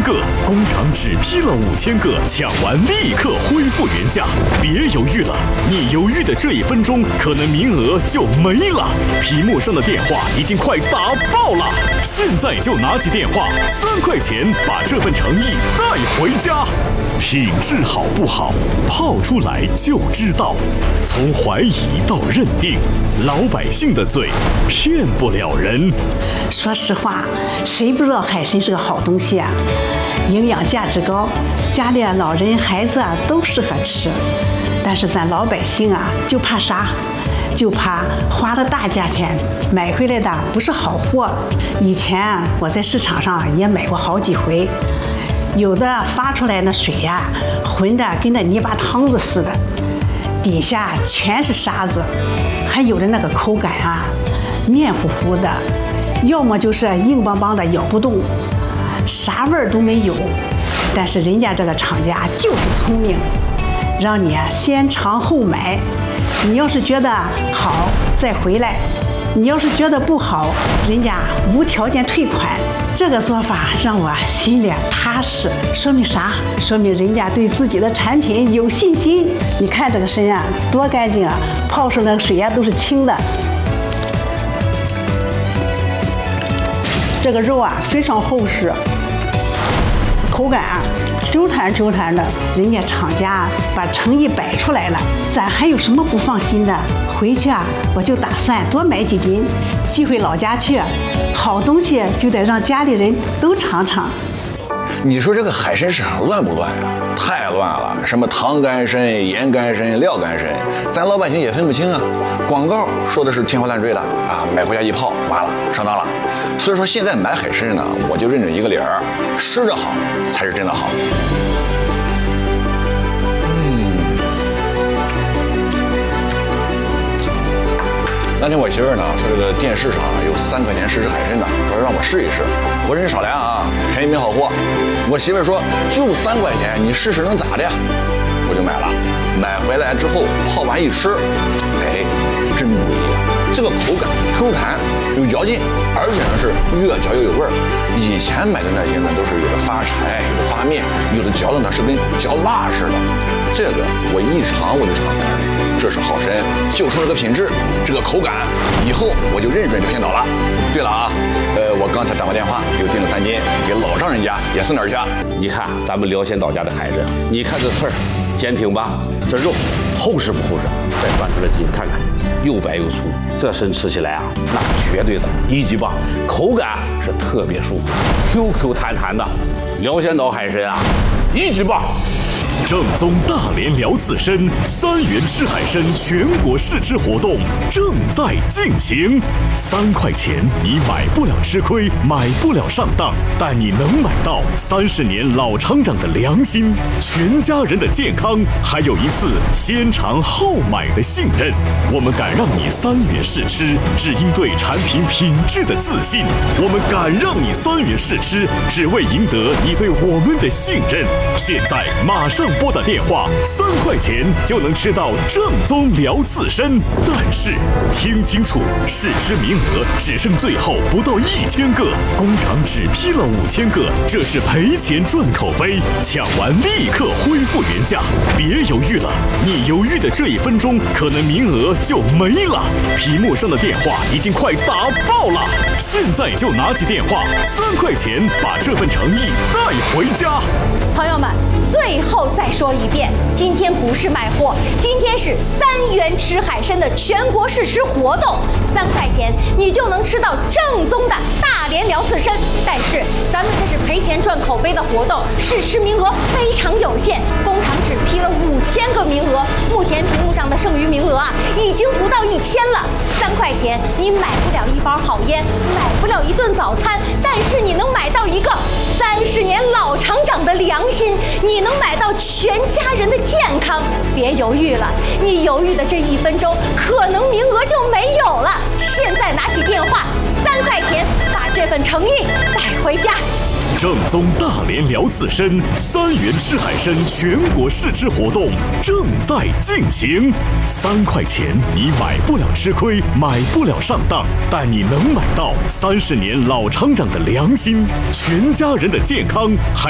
个，工厂只批了5000个，抢完立刻恢复原价，别犹豫了，你犹豫的这1分钟，可能名额就没了。屏幕上的电话已经快打爆了，现在就拿起电话，3块钱把这份诚意带回家。品质好不好，泡出来就知道。从怀疑到认定，老百姓的嘴骗不了人。 说实话，谁不知道海参是个好东西啊？营养价值高，家里老人孩子都适合吃。但是咱老百姓就怕啥？就怕花了大价钱买回来的不是好货。以前我在市场上也买过好几回，有的发出来那水浑的跟那泥巴汤子似的，底下全是沙子，还有的那个口感黏糊糊的，要么就是硬邦邦的咬不动，啥味儿都没有。但是人家这个厂家就是聪明，让你先尝后买。你要是觉得好再回来，你要是觉得不好，人家无条件退款。这个做法让我心里踏实，说明啥？说明人家对自己的产品有信心。你看这个参多干净啊，泡出来的水都是清的。这个肉非常厚实，口感Q弹Q弹的，人家厂家把诚意摆出来了，咱还有什么不放心的？回去我就打算多买几斤，寄回老家去。好东西就得让家里人都尝尝。 你说这个海参市场乱不乱呀？太乱了，什么糖干参、盐干参、料干参，咱老百姓也分不清啊。广告说的是天花乱坠的买回家一泡，完了上当了。所以说现在买海参呢，我就认准一个理儿，吃着好才是真的好。那天我媳妇儿呢说这个电视上有3块钱试吃海参的，说让我试一试。我说你少来便宜没好货。我媳妇儿说就3块钱，你试试能咋的呀？我就买了，买回来之后泡完一吃，真不一样。这个口感 Q 弹有嚼劲，而且呢是越嚼越有味儿。以前买的那些呢都是有的发柴，有的发面，有的嚼的呢是跟嚼蜡似的。这个我一尝我就尝出来了，这是好参，就冲这个品质，这个口感，以后我就认准这偏岛了。对了我刚才打过电话，又订了3斤，给老丈人家也送点去。 你看咱们辽县岛家的海参，你看这刺儿坚挺吧，这肉厚实不厚实？再翻出来给你看看，又白又粗，这参吃起来那绝对的1级棒，口感是特别舒服，Q 弹弹的。辽县岛海参1级棒。 正宗大连辽刺参3元吃海参全国试吃活动正在进行，3块钱你买不了吃亏，买不了上当，但你能买到30年老厂长的良心，全家人的健康，还有一次先尝后买的信任。我们敢让你3元试吃，只因对产品品质的自信。我们敢让你3元试吃，只为赢得你对我们的信任。现在马上拨打电话，3块钱就能吃到正宗辽刺参。但是听清楚，试吃名额只剩最后不到1000个，工厂只批了5000个，这是赔钱赚口碑，抢完立刻恢复原价，别犹豫了，你犹豫的这1分钟，可能名额就没了。屏幕上的电话已经快打爆了，现在就拿起电话，3块钱把这份诚意带回家。 朋友们，最后再说一遍，今天不是卖货，今天是3元吃海参的全国试吃活动，3块钱你就能吃到正宗的大连辽刺参。但是咱们这是赔钱赚口碑的活动，试吃名额非常有限，工厂只批了5000个名额，目前屏幕上的剩余名额已经不到1000了。3块钱你买不了1包好烟，买不了1顿早餐，但是你能买到一个30年老厂长的良心，你能买到全家人的健康。别犹豫了，你犹豫的这1分钟，可能名额就没有了。现在拿起电话，3块钱把这份诚意带回家。 正宗大连辽刺参3元吃海参全国试吃活动正在进行，3块钱你买不了吃亏，买不了上当，但你能买到30年老厂长的良心，全家人的健康，还